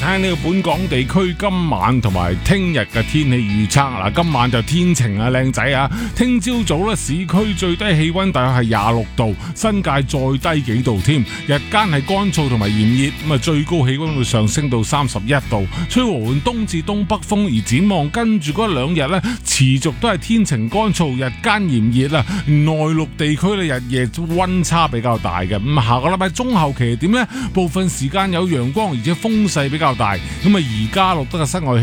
聽呢個本港地區今晚同埋聽日嘅天氣預測。嗱，今晚就天晴啊，靚仔啊！聽朝早咧，市區最低氣溫大約係26度，新界再低幾度添。日間係乾燥同埋炎熱，咁啊最高氣溫會上升到31度，吹和緩東至東北風。而展望跟住嗰2日咧，持續都係天晴乾燥，日間炎熱啊。內陸地區咧日夜溫差比較大嘅。咁下個禮拜中後期點呢？部分時間有陽光，而且風勢比較大。咁啊，而家錄得嘅室外